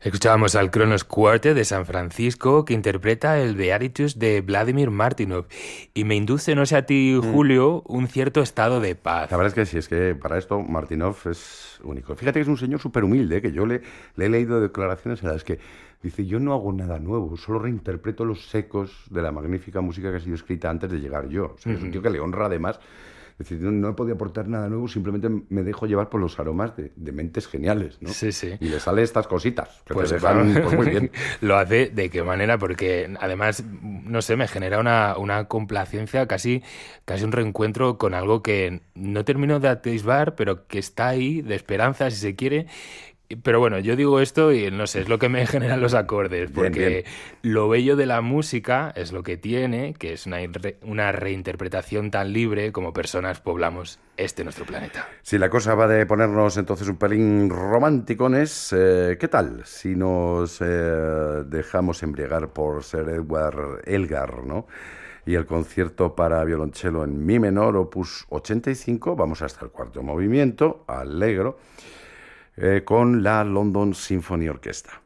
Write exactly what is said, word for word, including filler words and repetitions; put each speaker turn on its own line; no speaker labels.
Escuchábamos al Kronos Quartet de San Francisco, que interpreta el Beatitus de Vladimir Martynov, y me induce, no sé a ti, Julio, un cierto estado de paz.
La verdad es que sí, es que para esto Martynov es único. Fíjate que es un señor súper humilde, ¿eh? Que yo le, le he leído declaraciones en las que dice, yo no hago nada nuevo, solo reinterpreto los ecos de la magnífica música que ha sido escrita antes de llegar yo. O sea, uh-huh. Es un tío que le honra además. Es decir, no, no he podido aportar nada nuevo, simplemente me dejo llevar por los aromas de, de mentes geniales, ¿no?
Sí, sí.
Y le sale estas cositas, que
pues
te dejan
claro.
pues muy bien.
Lo hace de qué manera, porque además, no sé, me genera una, una complacencia, casi, casi un reencuentro con algo que no termino de atisbar, pero que está ahí, de esperanza, si se quiere. Pero bueno, yo digo esto y no sé, es lo que me generan los acordes, porque bien, bien. Lo bello de la música es lo que tiene, que es una, re, una reinterpretación tan libre como personas poblamos este nuestro planeta.
Si la cosa va de ponernos entonces un pelín romanticones, eh, ¿qué tal si nos eh, dejamos embriagar por Sir Edward Elgar, ¿no? Y el concierto para violonchelo en mi menor, opus ochenta y cinco, vamos hasta el cuarto movimiento, allegro, Eh, con la London Symphony Orchestra.